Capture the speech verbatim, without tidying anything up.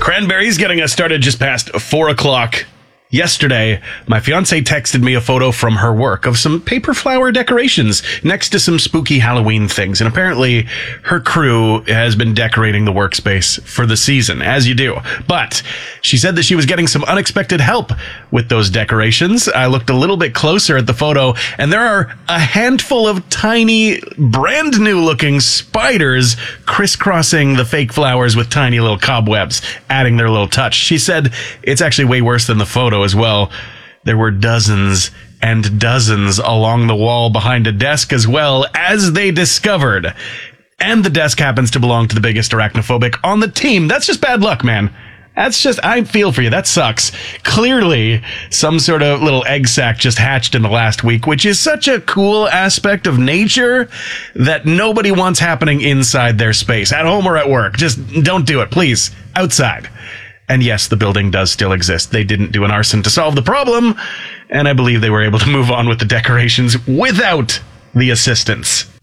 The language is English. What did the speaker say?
Cranberries getting us started just past four o'clock. Yesterday, my fiance texted me a photo from her work of some paper flower decorations next to some spooky Halloween things. And apparently her crew has been decorating the workspace for the season, as you do. But she said that she was getting some unexpected help with those decorations. I looked a little bit closer at the photo, and there are a handful of tiny, brand new looking spiders crisscrossing the fake flowers with tiny little cobwebs, adding their little touch. She said it's actually way worse than the photo as well. There were dozens and dozens along the wall behind a desk as well, as they discovered. And the desk happens to belong to the biggest arachnophobic on the team. That's just bad luck, man. That's just, I feel for you. That sucks. Clearly, some sort of little egg sac just hatched in the last week, which is such a cool aspect of nature that nobody wants happening inside their space, at home or at work. Just don't do it, please. Outside. And yes, the building does still exist. They didn't do an arson to solve the problem, and I believe they were able to move on with the decorations without the assistance.